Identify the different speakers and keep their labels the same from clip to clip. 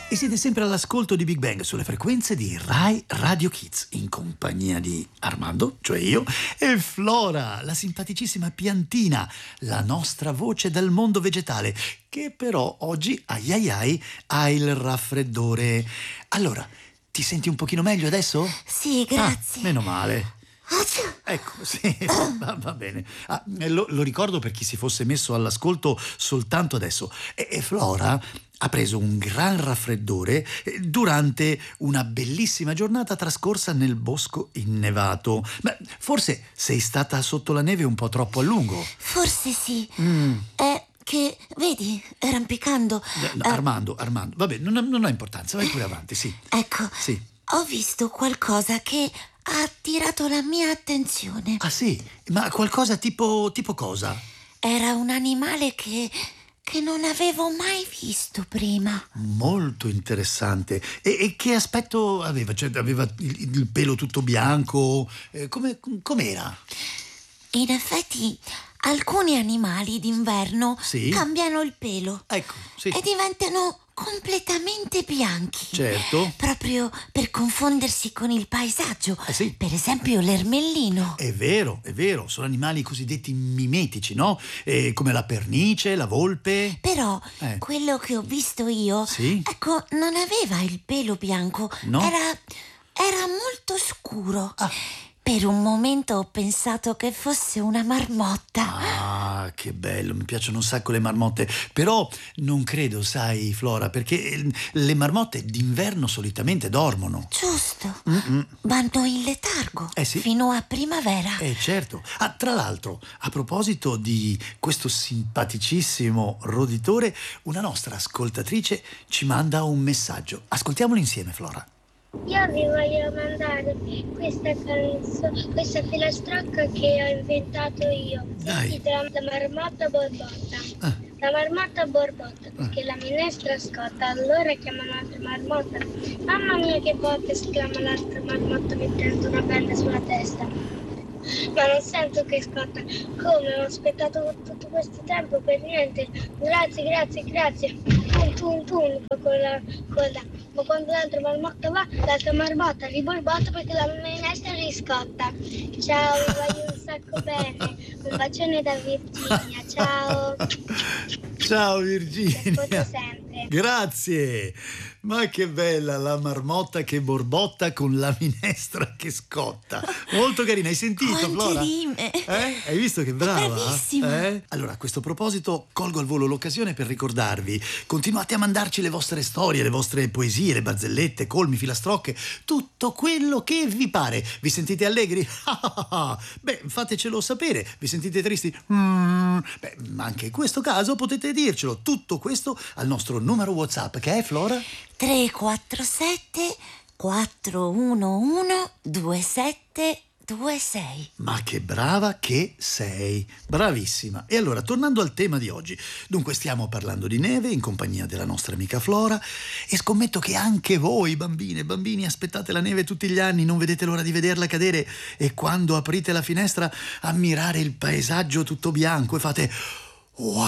Speaker 1: E siete sempre all'ascolto di Big Bang sulle frequenze di Rai Radio Kids, in compagnia di Armando, cioè io, e Flora, la simpaticissima piantina, la nostra voce dal mondo vegetale, che però oggi, ai ai ai, ha il raffreddore. Allora, ti senti un pochino meglio adesso?
Speaker 2: Sì, grazie.
Speaker 1: Meno male. Ecco, sì, va bene. Lo ricordo per chi si fosse messo all'ascolto soltanto adesso. E Flora ha preso un gran raffreddore durante una bellissima giornata trascorsa nel bosco innevato. Beh, forse sei stata sotto la neve un po' troppo a lungo.
Speaker 2: Forse sì. È che, vedi, arrampicando.
Speaker 1: No, Armando, vabbè, non ha importanza, vai pure avanti, sì.
Speaker 2: Ecco,
Speaker 1: Sì.
Speaker 2: ho visto qualcosa che ha attirato la mia attenzione.
Speaker 1: Ah sì? Ma qualcosa tipo cosa?
Speaker 2: Era un animale che non avevo mai visto prima.
Speaker 1: Molto interessante. E che aspetto aveva? Cioè, aveva il pelo tutto bianco? Com'era?
Speaker 2: In effetti, alcuni animali d'inverno
Speaker 1: Sì?
Speaker 2: cambiano il pelo.
Speaker 1: Ecco, sì.
Speaker 2: E diventano completamente bianchi.
Speaker 1: Certo.
Speaker 2: Proprio per confondersi con il paesaggio.
Speaker 1: Sì.
Speaker 2: Per esempio l'ermellino.
Speaker 1: È vero, sono animali cosiddetti mimetici, no? Come la pernice, la volpe.
Speaker 2: Però quello che ho visto io,
Speaker 1: Sì?
Speaker 2: ecco, non aveva il pelo bianco.
Speaker 1: No?
Speaker 2: Era molto scuro.
Speaker 1: Ah.
Speaker 2: Per un momento ho pensato che fosse una marmotta.
Speaker 1: Ah, che bello, mi piacciono un sacco le marmotte. Però non credo, sai, Flora, perché le marmotte d'inverno solitamente dormono.
Speaker 2: Giusto. Vanno in letargo
Speaker 1: Sì.
Speaker 2: fino a primavera.
Speaker 1: Certo. Tra l'altro, a proposito di questo simpaticissimo roditore, una nostra ascoltatrice ci manda un messaggio. Ascoltiamolo insieme, Flora.
Speaker 3: Io vi voglio mandare questa filastrocca che ho inventato io.
Speaker 1: Dai.
Speaker 3: Si intitola La marmotta borbotta. La marmotta borbotta, perché la minestra scotta, allora chiama un'altra marmotta. Mamma mia che botta, esclama l'altra marmotta mettendo una penna sulla testa. Ma non sento che scotta. Come? Ho aspettato tutto questo tempo per niente. Grazie. Tun, con la coda. Ma quando l'altra marmotta va, l'altra marmotta riborbotta perché la minestra riscotta. Ciao, vi voglio un sacco bene. Un bacione da Virginia. Ciao.
Speaker 1: Ciao Virginia.
Speaker 3: Ti ascolto sempre.
Speaker 1: Grazie. Ma che bella la marmotta che borbotta con la minestra che scotta. Molto carina, hai sentito,
Speaker 2: Quante
Speaker 1: Flora?
Speaker 2: rime.
Speaker 1: Hai visto che brava?
Speaker 2: Bravissima.
Speaker 1: Allora, a questo proposito colgo al volo l'occasione per ricordarvi: continuate a mandarci le vostre storie, le vostre poesie, le barzellette, colmi, filastrocche, tutto quello che vi pare. Vi sentite allegri? Beh, fatecelo sapere. Vi sentite tristi? Beh, anche in questo caso potete dircelo. Tutto questo al nostro numero WhatsApp, che è, Flora?
Speaker 2: 347 411 2726.
Speaker 1: Ma che brava che sei, bravissima. E allora, tornando al tema di oggi, dunque stiamo parlando di neve in compagnia della nostra amica Flora e scommetto che anche voi, bambine e bambini, aspettate la neve tutti gli anni, non vedete l'ora di vederla cadere e quando aprite la finestra ammirare il paesaggio tutto bianco e fate wow!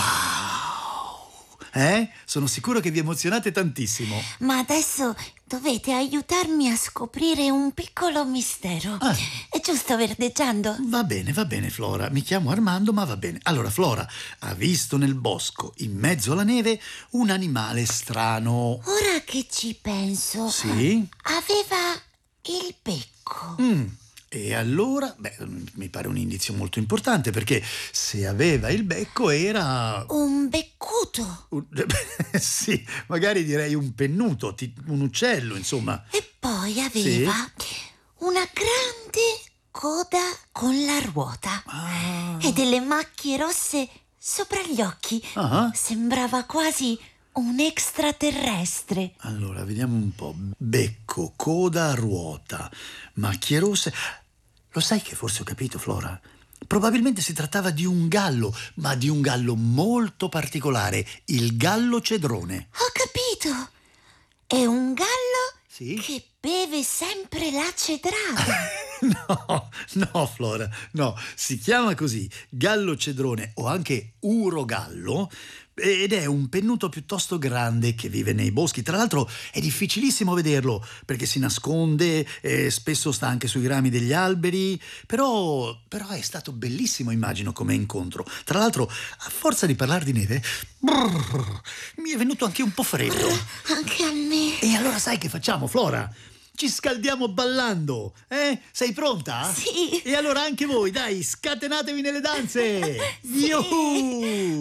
Speaker 1: Sono sicuro che vi emozionate tantissimo.
Speaker 2: Ma adesso dovete aiutarmi a scoprire un piccolo mistero. È giusto verdeggiando?
Speaker 1: Va bene, Flora. Mi chiamo Armando, ma va bene. Allora, Flora ha visto nel bosco, in mezzo alla neve, un animale strano.
Speaker 2: Ora che ci penso,
Speaker 1: Sì?
Speaker 2: aveva il becco.
Speaker 1: E allora, mi pare un indizio molto importante, perché se aveva il becco era...
Speaker 2: Un beccuto.
Speaker 1: Sì, magari direi un pennuto, un uccello, insomma.
Speaker 2: E poi aveva una grande coda con la ruota e delle macchie rosse sopra gli occhi. Sembrava quasi un extraterrestre.
Speaker 1: Allora, vediamo un po'. Becco, coda, ruota, macchie rosse. Lo sai che forse ho capito, Flora? Probabilmente si trattava di un gallo, ma di un gallo molto particolare, il gallo cedrone.
Speaker 2: Ho capito! È un gallo
Speaker 1: Sì?
Speaker 2: che beve sempre la cedrata.
Speaker 1: No, Flora, no, si chiama così, gallo cedrone o anche urogallo, ed è un pennuto piuttosto grande che vive nei boschi. Tra l'altro è difficilissimo vederlo perché si nasconde, spesso sta anche sui rami degli alberi, però è stato bellissimo, immagino, come incontro. Tra l'altro, a forza di parlare di neve, mi è venuto anche un po' freddo.
Speaker 2: Anche a me.
Speaker 1: E allora sai che facciamo, Flora? Ci scaldiamo ballando, eh? Sei pronta?
Speaker 2: Sì.
Speaker 1: E allora anche voi, dai, scatenatevi nelle danze!
Speaker 2: Sì.
Speaker 1: Yuhu!